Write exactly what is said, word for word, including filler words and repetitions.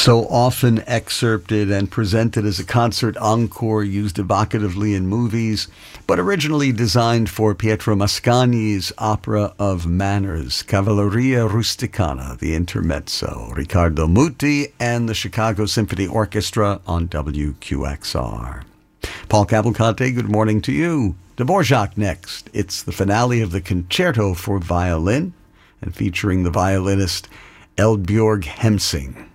So often excerpted and presented as a concert encore, used evocatively in movies, but originally designed for Pietro Mascagni's opera of manners, Cavalleria Rusticana, the intermezzo, Riccardo Muti and the Chicago Symphony Orchestra on W Q X R. Paul Cavalcante, good morning to you. Dvorak next. It's the finale of the Concerto for Violin and featuring the violinist Eldbjørg Hemsing.